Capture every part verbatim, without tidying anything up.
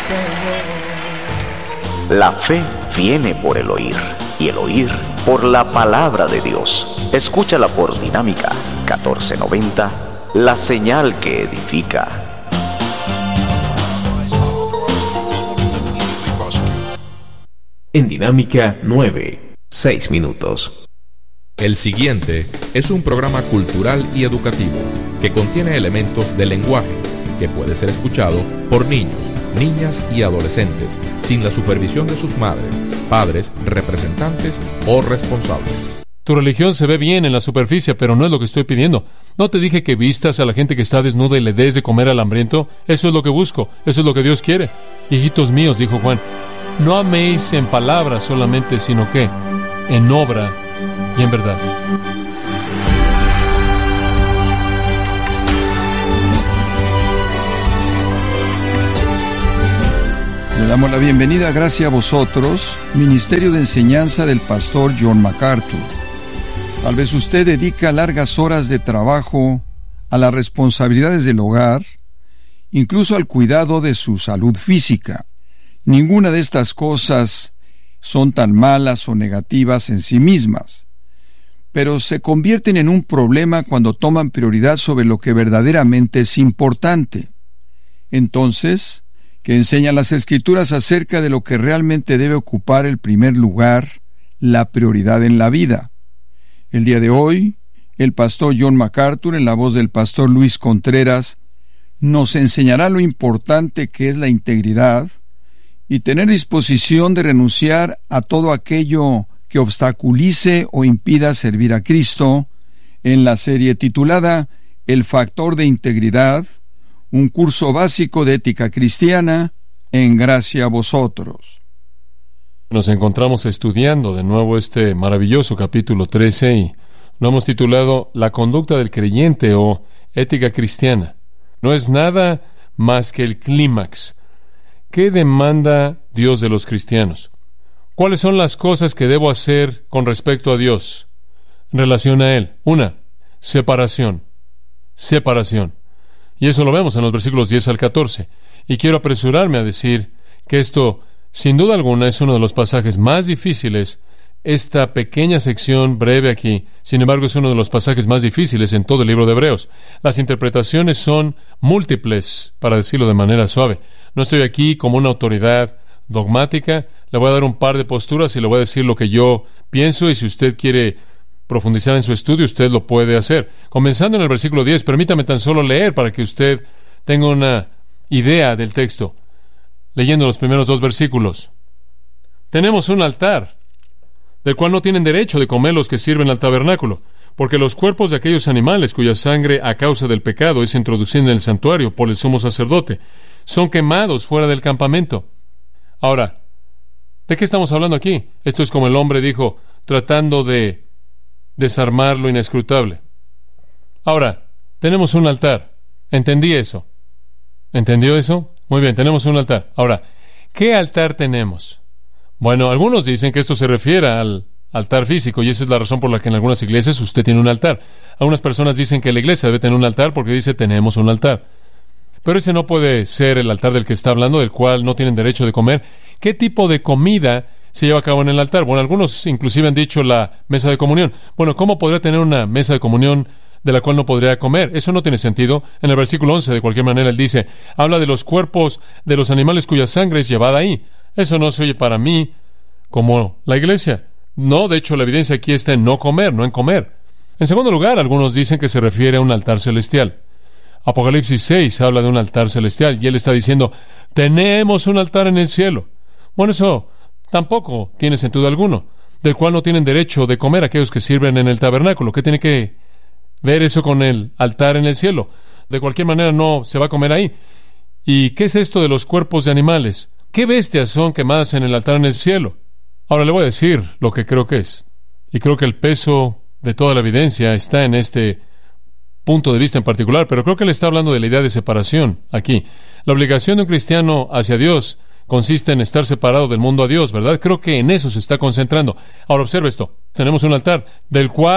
Señor. La fe viene por el oír, y el oír por la palabra de Dios. Escúchala por Dinámica catorce noventa, la señal que edifica. En Dinámica nueve, seis minutos. El siguiente es un programa cultural y educativo que contiene elementos de lenguaje que puede ser escuchado por niños, niñas y adolescentes sin la supervisión de sus madres, padres, representantes o responsables. Tu religión se ve bien en la superficie, pero no es lo que estoy pidiendo. ¿No te dije que vistas a la gente que está desnuda y le des de comer al hambriento? Eso es lo que busco, eso es lo que Dios quiere. Hijitos míos, dijo Juan, no améis en palabras solamente, sino que en obra y en verdad. Le damos la bienvenida a Gracia a Vosotros, Ministerio de Enseñanza del Pastor John MacArthur. Tal vez usted dedica largas horas de trabajo a las responsabilidades del hogar, incluso al cuidado de su salud física. Ninguna de estas cosas son tan malas o negativas en sí mismas, pero se convierten en un problema cuando toman prioridad sobre lo que verdaderamente es importante. Entonces, ¿qué enseñan las Escrituras acerca de lo que realmente debe ocupar el primer lugar, la prioridad en la vida? El día de hoy, el pastor John MacArthur, en la voz del pastor Luis Contreras, nos enseñará lo importante que es la integridad y tener disposición de renunciar a todo aquello que obstaculice o impida servir a Cristo, en la serie titulada El factor de integridad, un curso básico de ética cristiana, en Gracia a Vosotros. Nos encontramos estudiando de nuevo este maravilloso capítulo trece y lo hemos titulado La conducta del creyente o ética cristiana. No es nada más que el clímax. ¿Qué demanda Dios de los cristianos? ¿Cuáles son las cosas que debo hacer con respecto a Dios en relación a Él? Una, separación. Separación. Y eso lo vemos en los versículos diez al catorce. Y quiero apresurarme a decir que esto, sin duda alguna, es uno de los pasajes más difíciles. Esta pequeña sección breve aquí, sin embargo, es uno de los pasajes más difíciles en todo el libro de Hebreos. Las interpretaciones son múltiples, para decirlo de manera suave. No estoy aquí como una autoridad dogmática. Le voy a dar un par de posturas y le voy a decir lo que yo pienso, y si usted quiere profundizar en su estudio, usted lo puede hacer. Comenzando en el versículo diez, permítame tan solo leer para que usted tenga una idea del texto. Leyendo los primeros dos versículos. Tenemos un altar, del cual no tienen derecho de comer los que sirven al tabernáculo, porque los cuerpos de aquellos animales cuya sangre a causa del pecado es introducida en el santuario por el sumo sacerdote, son quemados fuera del campamento. Ahora, ¿de qué estamos hablando aquí? Esto es como el hombre dijo, tratando de desarmar lo inescrutable. Ahora, tenemos un altar. ¿Entendí eso? ¿Entendió eso? Muy bien, tenemos un altar. Ahora, ¿qué altar tenemos? Bueno, algunos dicen que esto se refiere al altar físico, y esa es la razón por la que en algunas iglesias usted tiene un altar. Algunas personas dicen que la iglesia debe tener un altar porque dice tenemos un altar. Pero ese no puede ser el altar del que está hablando, del cual no tienen derecho de comer. ¿Qué tipo de comida se lleva a cabo en el altar? Bueno, algunos inclusive han dicho la mesa de comunión. Bueno, ¿cómo podría tener una mesa de comunión de la cual no podría comer? Eso no tiene sentido. En el versículo once, de cualquier manera, él dice, habla de los cuerpos de los animales cuya sangre es llevada ahí. Eso no se oye para mí como la iglesia. No, de hecho, la evidencia aquí está en no comer, no en comer. En segundo lugar, algunos dicen que se refiere a un altar celestial. Apocalipsis seis habla de un altar celestial, y él está diciendo, tenemos un altar en el cielo. Bueno, eso tampoco tiene sentido alguno, del cual no tienen derecho de comer aquellos que sirven en el tabernáculo. ¿Qué tiene que ver eso con el altar en el cielo? De cualquier manera no se va a comer ahí. ¿Y qué es esto de los cuerpos de animales? ¿Qué bestias son quemadas en el altar en el cielo? Ahora le voy a decir lo que creo que es. Y creo que el peso de toda la evidencia está en este punto de vista en particular, pero creo que él está hablando de la idea de separación aquí. La obligación de un cristiano hacia Dios consiste en estar separado del mundo a Dios, ¿verdad? Creo que en eso se está concentrando. Ahora observe esto. Tenemos un altar del cual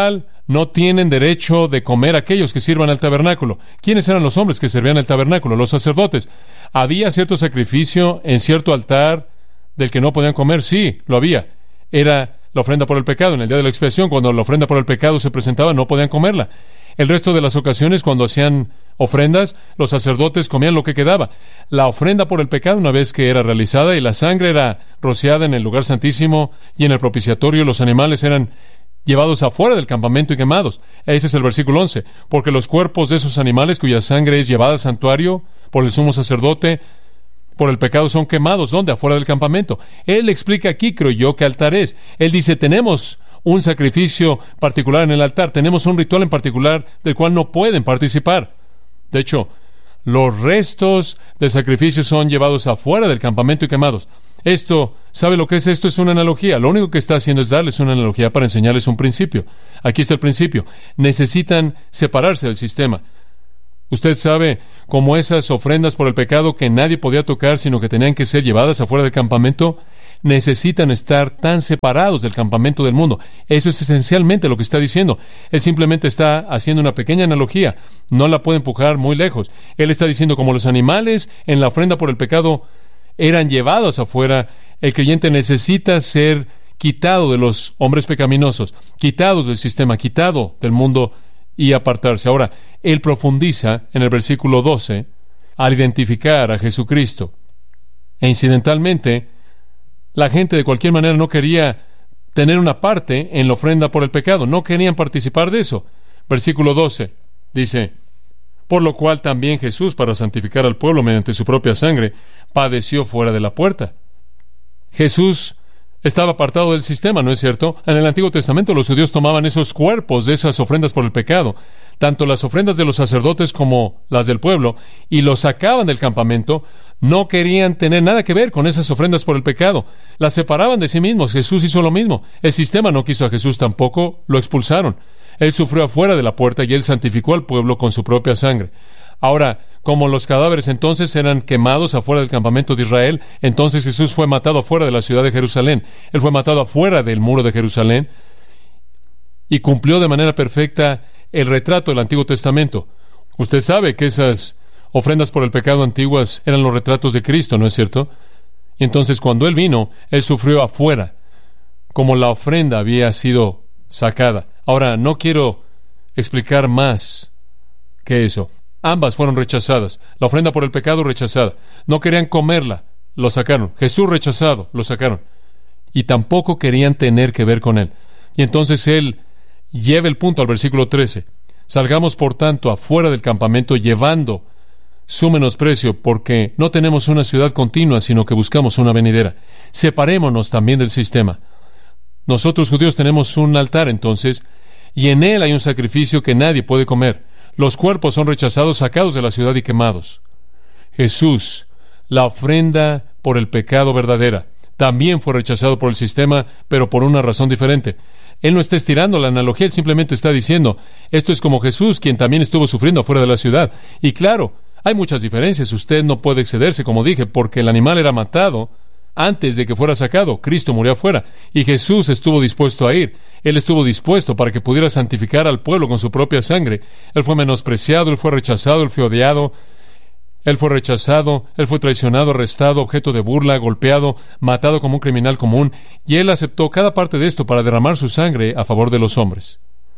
no tienen derecho de comer aquellos que sirvan al tabernáculo. ¿Quiénes eran los hombres que servían al tabernáculo? Los sacerdotes. ¿Había cierto sacrificio en cierto altar del que no podían comer? Sí, lo había. Era la ofrenda por el pecado. En el día de la expiación, cuando la ofrenda por el pecado se presentaba, no podían comerla. El resto de las ocasiones, cuando hacían ofrendas, los sacerdotes comían lo que quedaba. La ofrenda por el pecado, una vez que era realizada y la sangre era rociada en el lugar santísimo y en el propiciatorio, los animales eran llevados afuera del campamento y quemados. Ese es el versículo once. Porque los cuerpos de esos animales cuya sangre es llevada al santuario por el sumo sacerdote, por el pecado, son quemados. ¿Dónde? Afuera del campamento. Él explica aquí, creo yo, qué altar es. Él dice, tenemos un sacrificio particular en el altar, tenemos un ritual en particular del cual no pueden participar. De hecho, los restos del sacrificio son llevados afuera del campamento y quemados. Esto, ¿sabe lo que es esto? Es una analogía. Lo único que está haciendo es darles una analogía para enseñarles un principio. Aquí está el principio. Necesitan separarse del sistema. Usted sabe cómo esas ofrendas por el pecado que nadie podía tocar, sino que tenían que ser llevadas afuera del campamento, necesitan estar tan separados del campamento del mundo. Eso es esencialmente lo que está diciendo. Él simplemente está haciendo una pequeña analogía. No la puede empujar muy lejos. Él está diciendo, como los animales en la ofrenda por el pecado eran llevados afuera, el creyente necesita ser quitado de los hombres pecaminosos, quitado del sistema, quitado del mundo y apartarse. Ahora, él profundiza en el versículo doce al identificar a Jesucristo. E incidentalmente, la gente de cualquier manera no quería tener una parte en la ofrenda por el pecado, no querían participar de eso. Versículo doce dice, por lo cual también Jesús, para santificar al pueblo mediante su propia sangre, padeció fuera de la puerta. Jesús estaba apartado del sistema, ¿no es cierto? En el Antiguo Testamento los judíos tomaban esos cuerpos de esas ofrendas por el pecado, tanto las ofrendas de los sacerdotes como las del pueblo, y los sacaban del campamento. No querían tener nada que ver con esas ofrendas por el pecado. Las separaban de sí mismos. Jesús hizo lo mismo. El sistema no quiso a Jesús tampoco, lo expulsaron. Él sufrió afuera de la puerta y él santificó al pueblo con su propia sangre. Ahora, como los cadáveres entonces eran quemados afuera del campamento de Israel, entonces Jesús fue matado afuera de la ciudad de Jerusalén. Él fue matado afuera del muro de Jerusalén y cumplió de manera perfecta el retrato del Antiguo Testamento. Usted sabe que esas ofrendas por el pecado antiguas eran los retratos de Cristo, ¿no es cierto? Y entonces cuando Él vino, Él sufrió afuera, como la ofrenda había sido sacada. Ahora, no quiero explicar más que eso. Ambas fueron rechazadas. La ofrenda por el pecado rechazada. No querían comerla, lo sacaron. Jesús rechazado, lo sacaron. Y tampoco querían tener que ver con Él. Y entonces Él lleva el punto al versículo trece. Salgamos, por tanto, afuera del campamento llevando su menosprecio, porque no tenemos una ciudad continua, sino que buscamos una venidera. Separémonos también del sistema. Nosotros judíos tenemos un altar entonces, y en él hay un sacrificio que nadie puede comer. Los cuerpos son rechazados, sacados de la ciudad y quemados. Jesús, la ofrenda por el pecado verdadera, también fue rechazado por el sistema, pero por una razón diferente. Él no está estirando la analogía, él simplemente está diciendo, esto es como Jesús, quien también estuvo sufriendo afuera de la ciudad. Y claro, hay muchas diferencias. Usted no puede excederse, como dije, porque el animal era matado antes de que fuera sacado. Cristo murió afuera y Jesús estuvo dispuesto a ir. Él estuvo dispuesto para que pudiera santificar al pueblo con su propia sangre. Él fue menospreciado, Él fue rechazado, Él fue odiado, Él fue rechazado, Él fue traicionado, arrestado, objeto de burla, golpeado, matado como un criminal común, y Él aceptó cada parte de esto para derramar su sangre a favor de los hombres.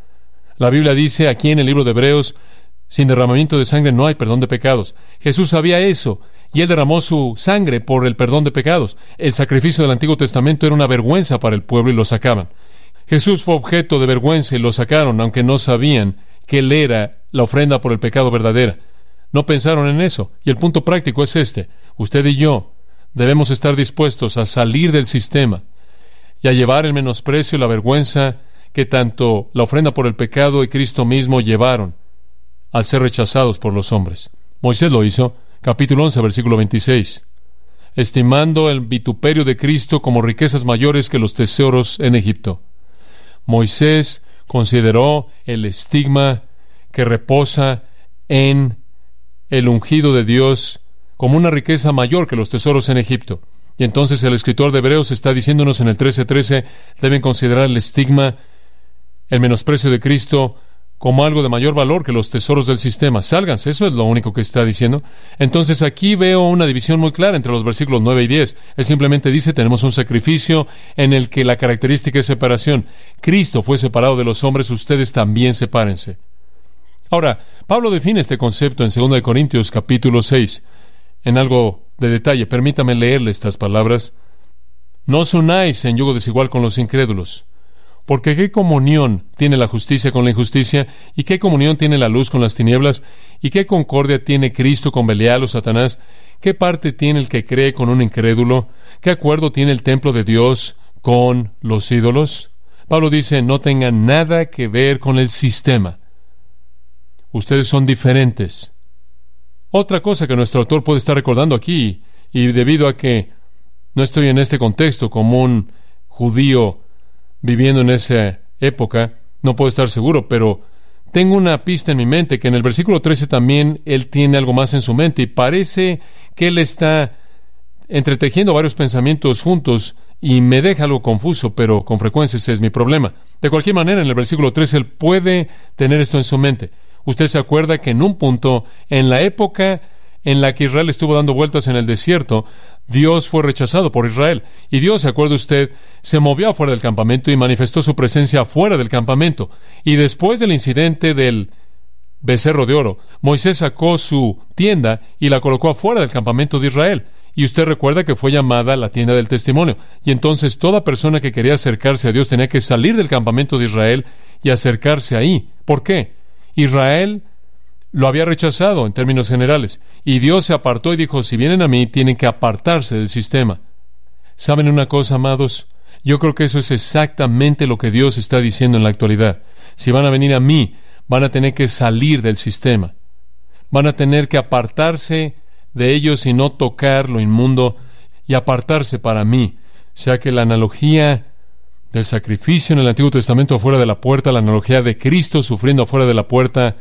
La Biblia dice aquí en el libro de Hebreos, sin derramamiento de sangre no hay perdón de pecados. Jesús sabía eso, y Él derramó su sangre por el perdón de pecados. El sacrificio del Antiguo Testamento era una vergüenza para el pueblo y lo sacaban. Jesús fue objeto de vergüenza y lo sacaron, aunque no sabían que Él era la ofrenda por el pecado verdadera. No pensaron en eso. Y el punto práctico es este. Usted y yo debemos estar dispuestos a salir del sistema y a llevar el menosprecio y la vergüenza que tanto la ofrenda por el pecado y Cristo mismo llevaron al ser rechazados por los hombres. Moisés lo hizo. Capítulo once, versículo veintiséis. Estimando el vituperio de Cristo como riquezas mayores que los tesoros en Egipto. Moisés consideró el estigma que reposa en el ungido de Dios como una riqueza mayor que los tesoros en Egipto. Y entonces el escritor de Hebreos está diciéndonos en el trece trece, deben considerar el estigma el menosprecio de Cristo como algo de mayor valor que los tesoros del sistema. Sálganse, eso es lo único que está diciendo. Entonces aquí veo una división muy clara entre los versículos nueve y diez. Él simplemente dice, tenemos un sacrificio en el que la característica es separación. Cristo fue separado de los hombres, ustedes también sepárense. Ahora, Pablo define este concepto en segunda de Corintios capítulo seis. En algo de detalle, permítame leerle estas palabras. No os unáis en yugo desigual con los incrédulos. Porque ¿qué comunión tiene la justicia con la injusticia? ¿Y qué comunión tiene la luz con las tinieblas? ¿Y qué concordia tiene Cristo con Belial o Satanás? ¿Qué parte tiene el que cree con un incrédulo? ¿Qué acuerdo tiene el templo de Dios con los ídolos? Pablo dice, no tengan nada que ver con el sistema. Ustedes son diferentes. Otra cosa que nuestro autor puede estar recordando aquí, y debido a que no estoy en este contexto como un judío viviendo en esa época, no puedo estar seguro, pero tengo una pista en mi mente que en el versículo trece también él tiene algo más en su mente y parece que él está entretejiendo varios pensamientos juntos y me deja algo confuso, pero con frecuencia ese es mi problema. De cualquier manera, en el versículo trece él puede tener esto en su mente. Usted se acuerda que en un punto, en la época en la que Israel estuvo dando vueltas en el desierto, Dios fue rechazado por Israel. Y Dios, ¿se acuerda usted? Se movió afuera del campamento y manifestó su presencia afuera del campamento. Y después del incidente del becerro de oro, Moisés sacó su tienda y la colocó afuera del campamento de Israel. Y usted recuerda que fue llamada la tienda del testimonio. Y entonces toda persona que quería acercarse a Dios tenía que salir del campamento de Israel y acercarse ahí. ¿Por qué? Israel lo había rechazado en términos generales. Y Dios se apartó y dijo, si vienen a mí, tienen que apartarse del sistema. ¿Saben una cosa, amados? Yo creo que eso es exactamente lo que Dios está diciendo en la actualidad. Si van a venir a mí, van a tener que salir del sistema. Van a tener que apartarse de ellos y no tocar lo inmundo y apartarse para mí. O sea que la analogía del sacrificio en el Antiguo Testamento afuera de la puerta, la analogía de Cristo sufriendo afuera de la puerta,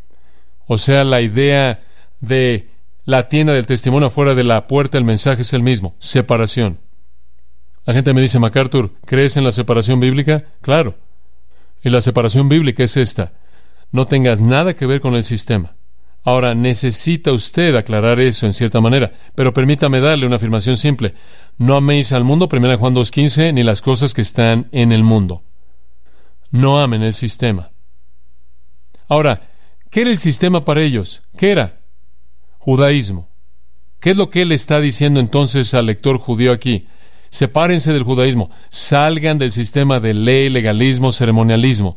o sea, la idea de la tienda del testimonio afuera de la puerta, el mensaje es el mismo, separación. La gente me dice, MacArthur, ¿crees en la separación bíblica? Claro. Y la separación bíblica es esta: no tengas nada que ver con el sistema. Ahora, necesita usted aclarar eso en cierta manera, pero permítame darle una afirmación simple. No améis al mundo, primera Juan dos quince, ni las cosas que están en el mundo. No amen el sistema. Ahora, ¿qué era el sistema para ellos? ¿Qué era? Judaísmo. ¿Qué es lo que él está diciendo entonces al lector judío aquí? Sepárense del judaísmo, salgan del sistema de ley, legalismo, ceremonialismo,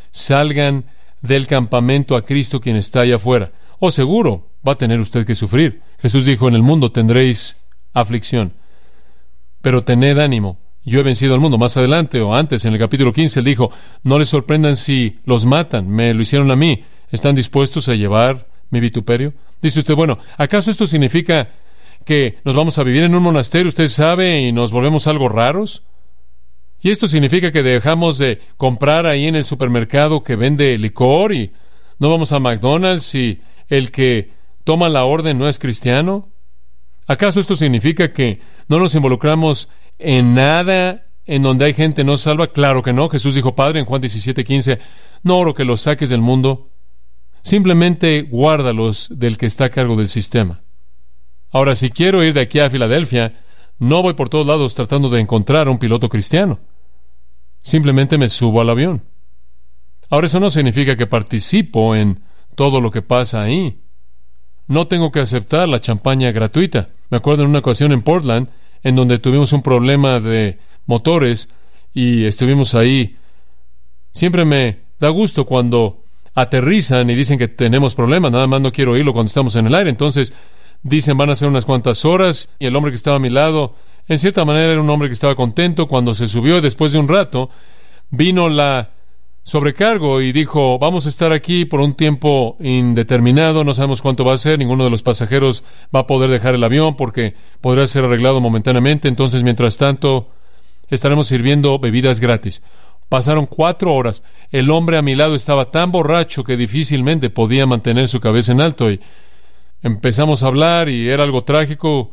salgan del campamento a Cristo quien está allá afuera. Oh, seguro, va a tener usted que sufrir. Jesús dijo, en el mundo tendréis aflicción, pero tened ánimo, yo he vencido al mundo. Más adelante o antes, en el capítulo quince, él dijo, no les sorprendan si los matan, me lo hicieron a mí. ¿Están dispuestos a llevar mi vituperio? Dice usted, bueno, ¿acaso esto significa que nos vamos a vivir en un monasterio, usted sabe, y nos volvemos algo raros? ¿Y esto significa que dejamos de comprar ahí en el supermercado que vende licor y no vamos a McDonald's y el que toma la orden no es cristiano? ¿Acaso esto significa que no nos involucramos en nada en donde hay gente no salva? Claro que no. Jesús dijo, Padre, en Juan diecisiete quince, no oro que los saques del mundo, simplemente guárdalos del que está a cargo del sistema. Ahora, si quiero ir de aquí a Filadelfia, no voy por todos lados tratando de encontrar a un piloto cristiano. Simplemente me subo al avión. Ahora, eso no significa que participo en todo lo que pasa ahí. No tengo que aceptar la champaña gratuita. Me acuerdo en una ocasión en Portland, en donde tuvimos un problema de motores y estuvimos ahí. Siempre me da gusto cuando aterrizan y dicen que tenemos problemas, nada más no quiero oírlo cuando estamos en el aire. Entonces dicen, van a ser unas cuantas horas, y el hombre que estaba a mi lado, en cierta manera era un hombre que estaba contento. Cuando se subió, después de un rato, vino la sobrecargo y dijo, vamos a estar aquí por un tiempo indeterminado, no sabemos cuánto va a ser, ninguno de los pasajeros va a poder dejar el avión porque podrá ser arreglado momentáneamente, entonces mientras tanto estaremos sirviendo bebidas gratis. Pasaron cuatro horas, el hombre a mi lado estaba tan borracho que difícilmente podía mantener su cabeza en alto, y empezamos a hablar y era algo trágico,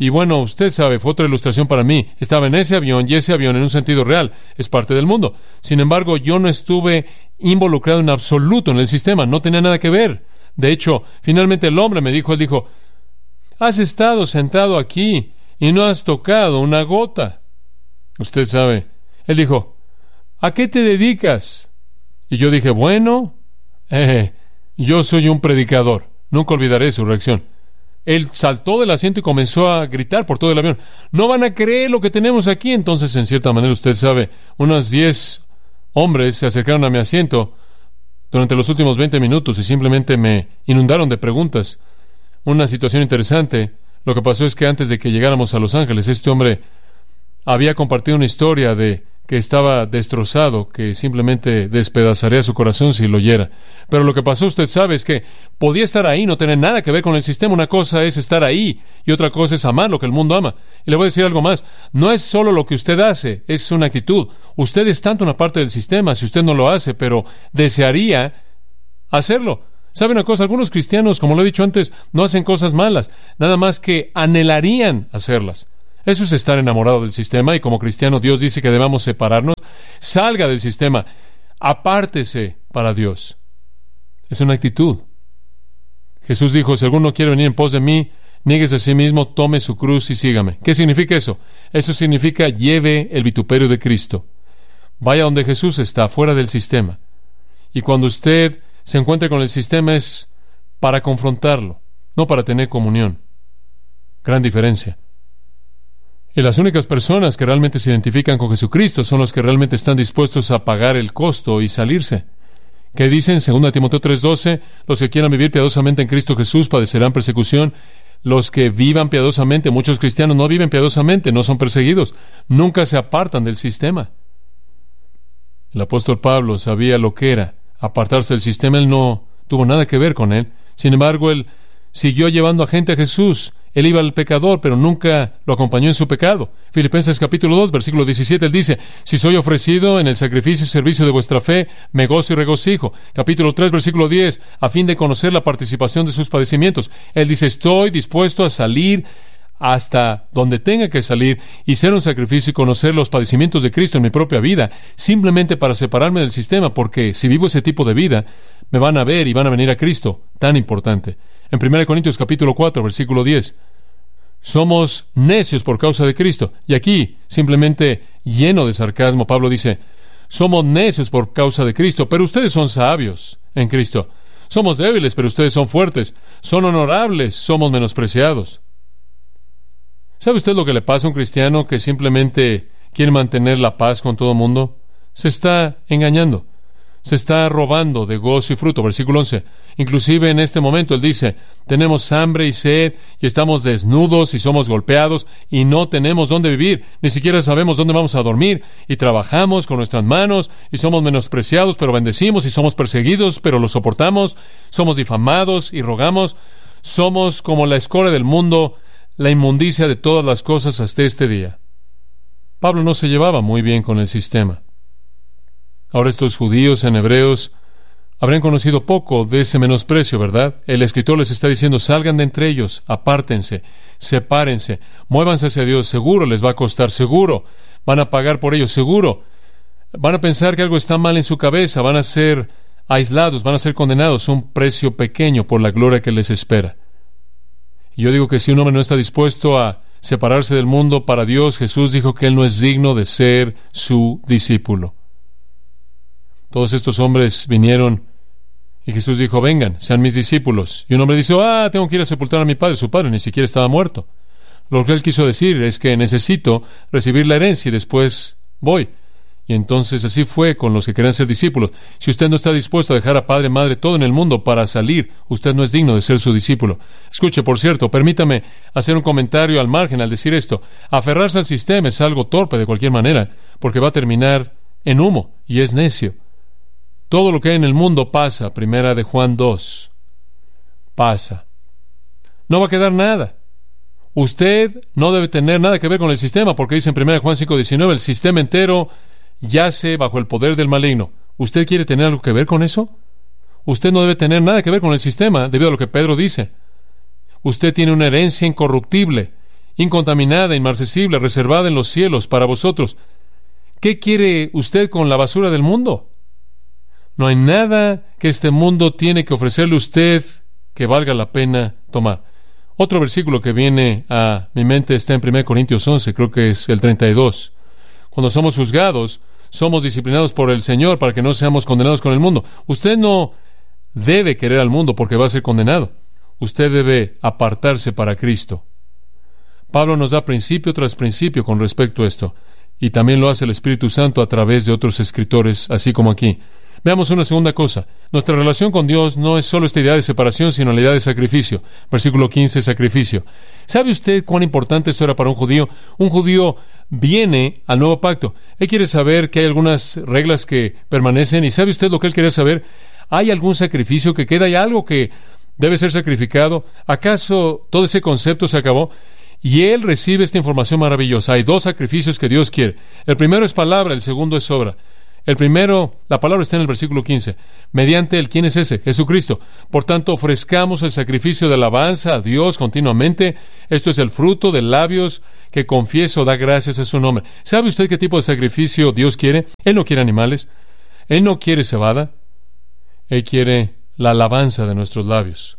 Y bueno, usted sabe, fue otra ilustración para mí. Estaba en ese avión, y ese avión en un sentido real es parte del mundo. Sin embargo, yo no estuve involucrado en absoluto en el sistema, no tenía nada que ver. De hecho, finalmente el hombre me dijo, él dijo, has estado sentado aquí y no has tocado una gota. Usted sabe, él dijo, ¿a qué te dedicas? Y yo dije, bueno, eh, yo soy un predicador. Nunca olvidaré su reacción. Él saltó del asiento y comenzó a gritar por todo el avión, no van a creer lo que tenemos aquí. Entonces, en cierta manera, usted sabe, unos diez hombres se acercaron a mi asiento durante los últimos veinte minutos y simplemente me inundaron de preguntas. Una situación interesante. Lo que pasó es que antes de que llegáramos a Los Ángeles, este hombre había compartido una historia de que estaba destrozado, que simplemente despedazaría su corazón si lo oyera. Pero lo que pasó, usted sabe, es que podía estar ahí, no tener nada que ver con el sistema. Una cosa es estar ahí y otra cosa es amar lo que el mundo ama. Y le voy a decir algo más. No es solo lo que usted hace, es una actitud. Usted es tanto una parte del sistema si usted no lo hace, pero desearía hacerlo. ¿Sabe una cosa? Algunos cristianos, como lo he dicho antes, no hacen cosas malas, nada más que anhelarían hacerlas. Eso es estar enamorado del sistema, y como cristiano Dios dice que debamos separarnos. Salga del sistema, apártese para Dios. Es una actitud. Jesús dijo, si alguno quiere venir en pos de mí, niéguese a sí mismo, tome su cruz y sígame. ¿Qué significa eso? Eso significa lleve el vituperio de Cristo. Vaya donde Jesús está, fuera del sistema. Y cuando usted se encuentre con el sistema es para confrontarlo, no para tener comunión. Gran diferencia. Y las únicas personas que realmente se identifican con Jesucristo son los que realmente están dispuestos a pagar el costo y salirse. ¿Qué dicen? Segunda Timoteo tres doce, los que quieran vivir piadosamente en Cristo Jesús padecerán persecución. Los que vivan piadosamente, muchos cristianos no viven piadosamente, no son perseguidos, nunca se apartan del sistema. El apóstol Pablo sabía lo que era apartarse del sistema. Él no tuvo nada que ver con él. Sin embargo, él siguió llevando a gente a Jesús. Él iba al pecador, pero nunca lo acompañó en su pecado. Filipenses capítulo dos, versículo diecisiete, él dice, si soy ofrecido en el sacrificio y servicio de vuestra fe, me gozo y regocijo. Capítulo tres, versículo diez, a fin de conocer la participación de sus padecimientos. Él dice, estoy dispuesto a salir hasta donde tenga que salir y ser un sacrificio y conocer los padecimientos de Cristo en mi propia vida, simplemente para separarme del sistema, porque si vivo ese tipo de vida, me van a ver y van a venir a Cristo. Tan importante. En primera Corintios capítulo cuatro, versículo diez, somos necios por causa de Cristo. Y aquí, simplemente lleno de sarcasmo, Pablo dice, somos necios por causa de Cristo, pero ustedes son sabios en Cristo. Somos débiles, pero ustedes son fuertes. Son honorables, somos menospreciados. ¿Sabe usted lo que le pasa a un cristiano que simplemente quiere mantener la paz con todo el mundo? Se está engañando. Se está robando de gozo y fruto. Versículo once. Inclusive en este momento él dice, tenemos hambre y sed, y estamos desnudos y somos golpeados, y no tenemos dónde vivir, ni siquiera sabemos dónde vamos a dormir, y trabajamos con nuestras manos, y somos menospreciados, pero bendecimos, y somos perseguidos, pero lo soportamos, somos difamados y rogamos, somos como la escoria del mundo, la inmundicia de todas las cosas hasta este día. Pablo no se llevaba muy bien con el sistema. Ahora estos judíos en Hebreos habrán conocido poco de ese menosprecio, ¿verdad? El escritor les está diciendo, salgan de entre ellos, apártense, sepárense, muévanse hacia Dios, seguro les va a costar, seguro van a pagar por ello, seguro van a pensar que algo está mal en su cabeza, van a ser aislados, van a ser condenados, un precio pequeño por la gloria que les espera. Y yo digo que si un hombre no está dispuesto a separarse del mundo para Dios, Jesús dijo que él no es digno de ser su discípulo. Todos estos hombres vinieron y Jesús dijo, vengan, sean mis discípulos. Y un hombre dice, ah, tengo que ir a sepultar a mi padre. Su padre ni siquiera estaba muerto. Lo que él quiso decir es que necesito recibir la herencia y después voy. Y entonces así fue con los que querían ser discípulos. Si usted no está dispuesto a dejar a padre, madre, todo en el mundo para salir, usted no es digno de ser su discípulo. Escuche, por cierto, permítame hacer un comentario al margen al decir esto. Aferrarse al sistema es algo torpe de cualquier manera, porque va a terminar en humo y es necio. Todo lo que hay en el mundo pasa, primera de Juan dos, pasa. No va a quedar nada. Usted no debe tener nada que ver con el sistema, porque dice en primera de Juan cinco diecinueve, el sistema entero yace bajo el poder del maligno. ¿Usted quiere tener algo que ver con eso? Usted no debe tener nada que ver con el sistema, debido a lo que Pedro dice. Usted tiene una herencia incorruptible, incontaminada, inmarcesible, reservada en los cielos para vosotros. ¿Qué quiere usted con la basura del mundo? No hay nada que este mundo tiene que ofrecerle a usted que valga la pena tomar. Otro versículo que viene a mi mente está en primera Corintios once, creo que es el treinta y dos. Cuando somos juzgados, somos disciplinados por el Señor para que no seamos condenados con el mundo. Usted no debe querer al mundo porque va a ser condenado. Usted debe apartarse para Cristo. Pablo nos da principio tras principio con respecto a esto, y también lo hace el Espíritu Santo a través de otros escritores, así como aquí. Veamos una segunda cosa. Nuestra relación con Dios no es solo esta idea de separación, sino la idea de sacrificio. Versículo quince, sacrificio. ¿Sabe usted cuán importante esto era para un judío? Un judío viene al nuevo pacto. Él quiere saber que hay algunas reglas que permanecen. ¿Y sabe usted lo que él quería saber? ¿Hay algún sacrificio que queda? ¿Hay algo que debe ser sacrificado? ¿Acaso todo ese concepto se acabó? Y él recibe esta información maravillosa. Hay dos sacrificios que Dios quiere. El primero es palabra, el segundo es obra. El primero, la palabra está en el versículo quince. Mediante el, ¿quién es ese? Jesucristo. Por tanto, ofrezcamos el sacrificio de alabanza a Dios continuamente. Esto es el fruto de labios que confieso, da gracias a su nombre. ¿Sabe usted qué tipo de sacrificio Dios quiere? Él no quiere animales. Él no quiere cebada. Él quiere la alabanza de nuestros labios.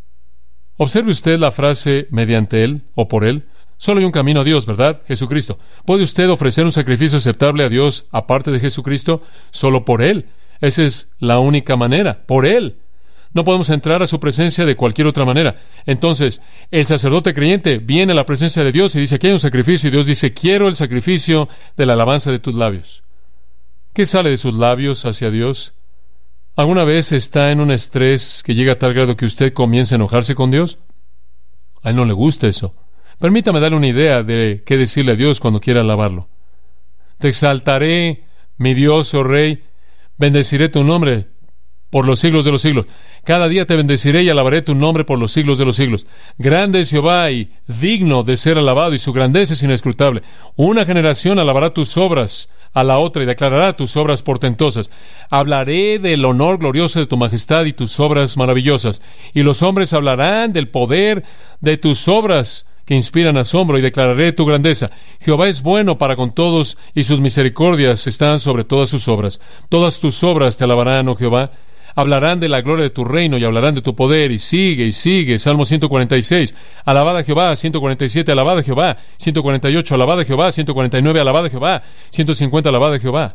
Observe usted la frase mediante Él o por Él. Solo hay un camino a Dios, ¿verdad? Jesucristo. ¿Puede usted ofrecer un sacrificio aceptable a Dios aparte de Jesucristo? Solo por Él. Esa es la única manera, por Él. No podemos entrar a su presencia de cualquier otra manera. Entonces, el sacerdote creyente viene a la presencia de Dios y dice, aquí hay un sacrificio, y Dios dice, quiero el sacrificio de la alabanza de tus labios. ¿Qué sale de sus labios hacia Dios? ¿Alguna vez está en un estrés que llega a tal grado que usted comienza a enojarse con Dios? A Él no le gusta eso. Permítame darle una idea de qué decirle a Dios cuando quiera alabarlo. Te exaltaré, mi Dios, oh Rey, bendeciré tu nombre por los siglos de los siglos. Cada día te bendeciré y alabaré tu nombre por los siglos de los siglos. Grande es Jehová y digno de ser alabado, y su grandeza es inescrutable. Una generación alabará tus obras a la otra y declarará tus obras portentosas. Hablaré del honor glorioso de tu majestad y tus obras maravillosas. Y los hombres hablarán del poder de tus obras que inspiran asombro, y declararé tu grandeza. Jehová es bueno para con todos, y sus misericordias están sobre todas sus obras. Todas tus obras te alabarán, oh Jehová. Hablarán de la gloria de tu reino y hablarán de tu poder, y sigue y sigue. Salmo ciento cuarenta y seis, alabad a Jehová. Ciento cuarenta y siete, alabad a Jehová. Ciento cuarenta y ocho, alabad a Jehová. Ciento cuarenta y nueve, alabad a Jehová. Ciento cincuenta, alabad a Jehová.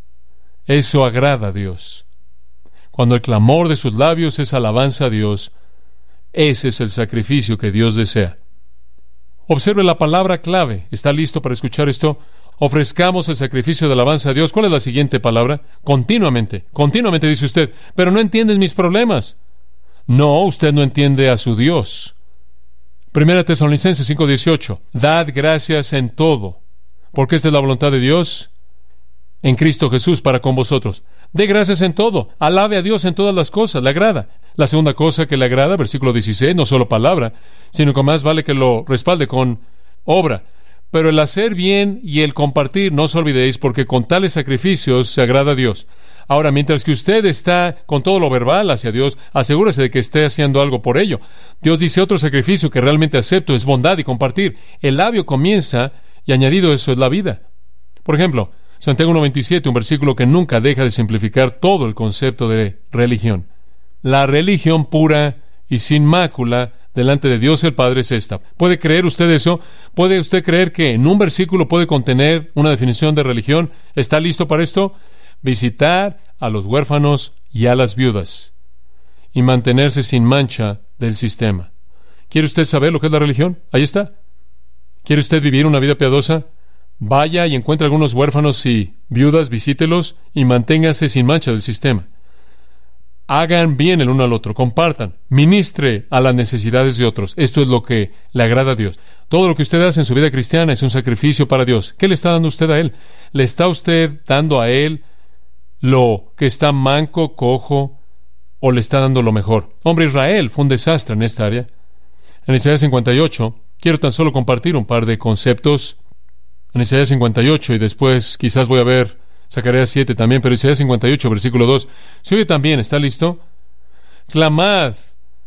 Eso agrada a Dios. Cuando el clamor de sus labios es alabanza a Dios, ese es el sacrificio que Dios desea. Observe la palabra clave. ¿Está listo para escuchar esto? Ofrezcamos el sacrificio de alabanza a Dios. ¿Cuál es la siguiente palabra? Continuamente. Continuamente, dice usted. Pero no entiendes mis problemas. No, usted no entiende a su Dios. Primera Tesalonicenses cinco dieciocho. Dad gracias en todo, porque esta es la voluntad de Dios en Cristo Jesús para con vosotros. Dé gracias en todo. Alabe a Dios en todas las cosas. Le agrada. La segunda cosa que le agrada, versículo dieciséis, no solo palabra, sino que más vale que lo respalde con obra. Pero el hacer bien y el compartir, no os olvidéis, porque con tales sacrificios se agrada a Dios. Ahora, mientras que usted está con todo lo verbal hacia Dios, asegúrese de que esté haciendo algo por ello. Dios dice, otro sacrificio que realmente acepto es bondad y compartir. El labio comienza, y añadido eso es la vida. Por ejemplo, Santiago uno veintisiete, un versículo que nunca deja de simplificar todo el concepto de religión. La religión pura y sin mácula delante de Dios el Padre es esta. ¿Puede creer usted eso? ¿Puede usted creer que en un versículo puede contener una definición de religión? ¿Está listo para esto? Visitar a los huérfanos y a las viudas y mantenerse sin mancha del sistema. ¿Quiere usted saber lo que es la religión? Ahí está. ¿Quiere usted vivir una vida piadosa? Vaya y encuentre algunos huérfanos y viudas, visítelos y manténgase sin mancha del sistema. Hagan bien el uno al otro, compartan, ministre a las necesidades de otros. Esto es lo que le agrada a Dios. Todo lo que usted hace en su vida cristiana es un sacrificio para Dios. ¿Qué le está dando usted a Él? ¿Le está usted dando a Él lo que está manco, cojo, o le está dando lo mejor? Hombre, Israel fue un desastre en esta área. En Isaías cincuenta y ocho, quiero tan solo compartir un par de conceptos. En Isaías cincuenta y ocho, y después quizás voy a ver Zacarías siete también, pero Isaías cincuenta y ocho, versículo dos. Se oye también, ¿está listo? Clamad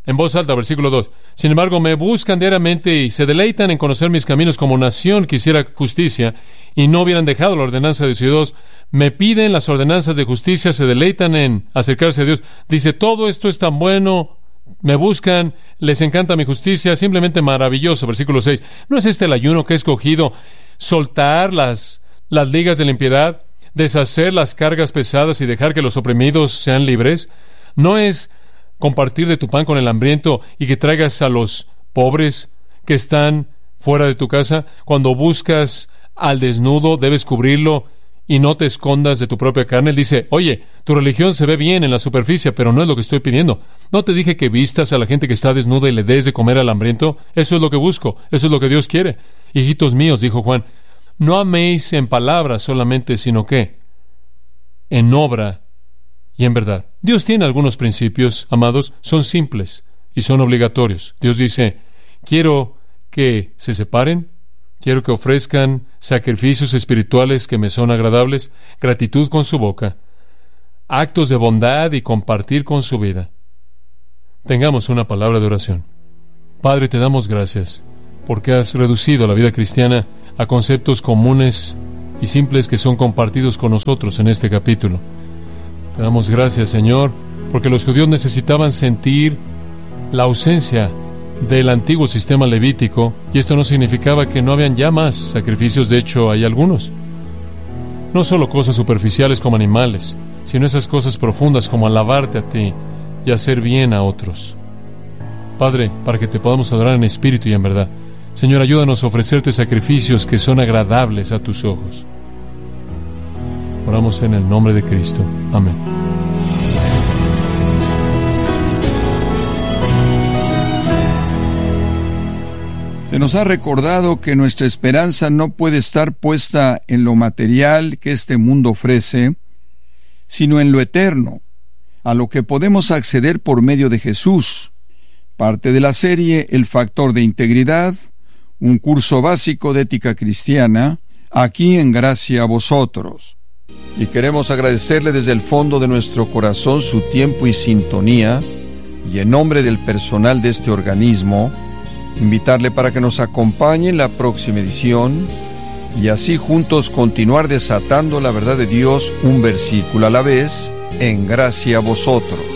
En voz alta, versículo dos. Sin embargo, me buscan diariamente y se deleitan en conocer mis caminos como nación que hiciera justicia y no hubieran dejado la ordenanza de Dios. Me piden las ordenanzas de justicia, se deleitan en acercarse a Dios. Dice, todo esto es tan bueno, me buscan, les encanta mi justicia, simplemente maravilloso. Versículo seis. ¿No es este el ayuno que he escogido? Soltar las, las ligas de la impiedad, deshacer las cargas pesadas y dejar que los oprimidos sean libres. ¿No es compartir de tu pan con el hambriento y que traigas a los pobres que están fuera de tu casa? Cuando buscas al desnudo, debes cubrirlo y no te escondas de tu propia carne. Él dice, oye, tu religión se ve bien en la superficie, pero no es lo que estoy pidiendo. ¿No te dije que vistas a la gente que está desnuda y le des de comer al hambriento? Eso es lo que busco, eso es lo que Dios quiere. Hijitos míos, dijo Juan, no améis en palabras solamente, sino que en obra y en verdad. Dios tiene algunos principios, amados, son simples y son obligatorios. Dios dice, quiero que se separen, quiero que ofrezcan sacrificios espirituales que me son agradables, gratitud con su boca, actos de bondad y compartir con su vida. Tengamos una palabra de oración. Padre, te damos gracias porque has reducido la vida cristiana a conceptos comunes y simples que son compartidos con nosotros en este capítulo. Te damos gracias, Señor, porque los judíos necesitaban sentir la ausencia del antiguo sistema levítico, y esto no significaba que no habían ya más sacrificios. De hecho, hay algunos. No solo cosas superficiales como animales, sino esas cosas profundas como alabarte a ti y hacer bien a otros. Padre, para que te podamos adorar en espíritu y en verdad. Señor, ayúdanos a ofrecerte sacrificios que son agradables a tus ojos. Oramos en el nombre de Cristo. Amén. Se nos ha recordado que nuestra esperanza no puede estar puesta en lo material que este mundo ofrece, sino en lo eterno, a lo que podemos acceder por medio de Jesús. Parte de la serie El Factor de Integridad, un curso básico de ética cristiana, aquí en Gracia a Vosotros. Y queremos agradecerle desde el fondo de nuestro corazón su tiempo y sintonía, y en nombre del personal de este organismo, invitarle para que nos acompañe en la próxima edición, y así juntos continuar desatando la verdad de Dios un versículo a la vez, en Gracia a Vosotros.